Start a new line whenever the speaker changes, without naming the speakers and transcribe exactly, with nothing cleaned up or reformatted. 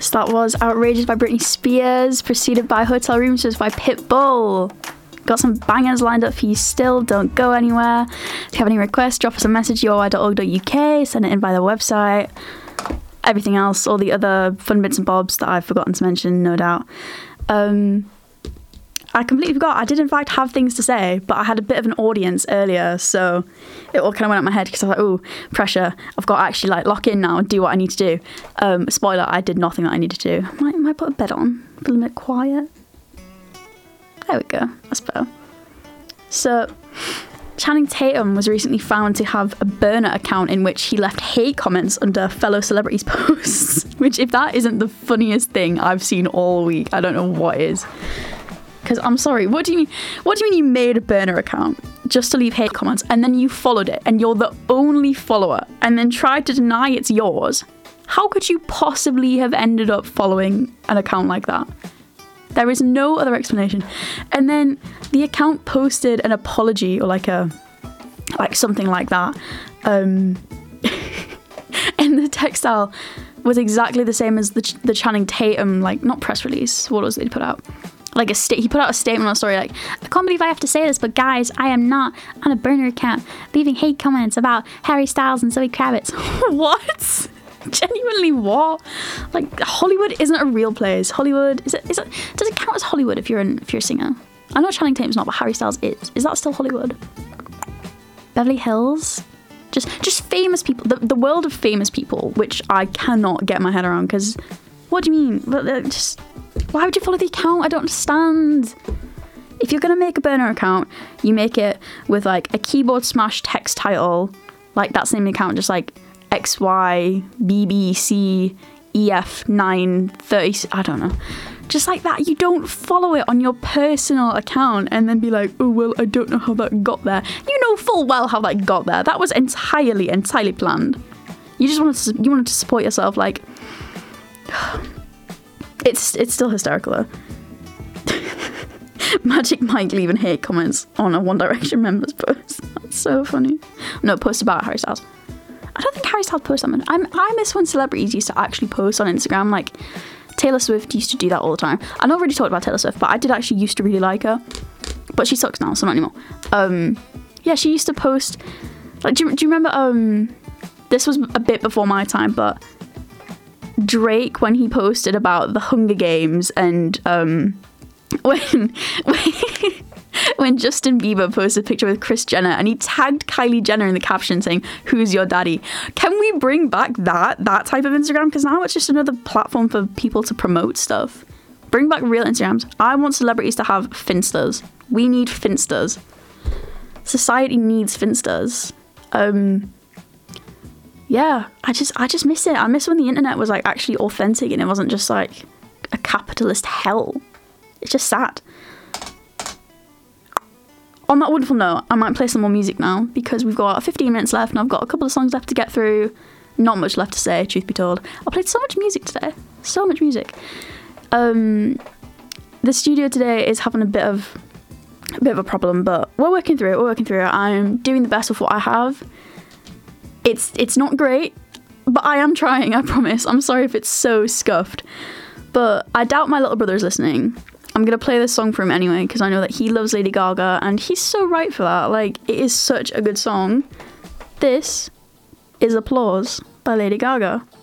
So that was Outrageous by Britney Spears, preceded by Hotel Room Service by Pitbull. Got some bangers lined up for you still. Don't go anywhere. If you have any requests, drop us a message, u o i dot org dot u k, send it in by the website. Everything else, all the other fun bits and bobs that I've forgotten to mention, no doubt. Um, I completely forgot. I did, in fact, have things to say, but I had a bit of an audience earlier, so it all kind of went out my head because I was like, oh, pressure. I've got to actually like lock in now and do what I need to do. Um, spoiler, I did nothing that I needed to do. I might, might put a bed on, be a little bit quiet. There we go. That's better. So, Channing Tatum was recently found to have a burner account in which he left hate comments under fellow celebrities' posts, which if that isn't the funniest thing I've seen all week, I don't know what is. Because I'm sorry, what do you mean? What do you mean you made a burner account just to leave hate comments and then you followed it and you're the only follower and then tried to deny it's yours? How could you possibly have ended up following an account like that? There is no other explanation. And then the account posted an apology or like a, like something like that. Um, and the textile was exactly the same as the Ch- the Channing Tatum, like not press release. What was it he put out? Like a sta- he put out a statement on a story like, I can't believe I have to say this, but guys, I am not on a burner account leaving hate comments about Harry Styles and Zoe Kravitz. What? Genuinely what? Like Hollywood isn't a real place. Hollywood is it? Is it? Does it count as Hollywood if you're an if you're a singer? I know Channing Tatum's not, but Harry Styles is. Is that still Hollywood? Beverly Hills? Just just famous people. The the world of famous people, which I cannot get my head around. Because what do you mean? Just why would you follow the account? I don't understand. If you're gonna make a burner account, you make it with like a keyboard smash text title, like that's the name of the account, just like X Y B B C E F nine thirty. I don't know. Just like that. You don't follow it on your personal account and then be like, oh, well, I don't know how that got there. You know full well how that got there. That was entirely, entirely planned. You just wanted to, you wanted to support yourself. Like, it's it's still hysterical though. Magic Mike leaving hate comments on a One Direction member's post. That's so funny. No, post about Harry Styles. I don't think Harry Styles posts that much. I'm, I miss when celebrities used to actually post on Instagram. Like, Taylor Swift used to do that all the time. I know I've already talked about Taylor Swift, but I did actually used to really like her. But she sucks now, so not anymore. Um, yeah, she used to post... Like, do you, do you remember... Um, this was a bit before my time, but Drake, when he posted about the Hunger Games and... Um, when... when when Justin Bieber posted a picture with Kris Jenner and he tagged Kylie Jenner in the caption saying, who's your daddy? Can we bring back that that type of Instagram? Because now it's just another platform for people to promote stuff. Bring back real Instagrams. I want celebrities to have Finstas. We need Finstas. Society needs Finstas. Um, yeah, I just I just miss it. I miss when the internet was like actually authentic and it wasn't just like a capitalist hell. It's just sad. On that wonderful note, I might play some more music now because we've got fifteen minutes left and I've got a couple of songs left to get through. Not much left to say, truth be told. I played so much music today. So much music. Um, the studio today is having a bit of a bit of a problem, but we're working through it. We're working through it. I'm doing the best with what I have. It's it's not great, but I am trying, I promise. I'm sorry if it's so scuffed. But I doubt my little brother's listening. I'm going to play this song for him anyway, because I know that he loves Lady Gaga, and he's so right for that. Like, it is such a good song. This is Applause by Lady Gaga.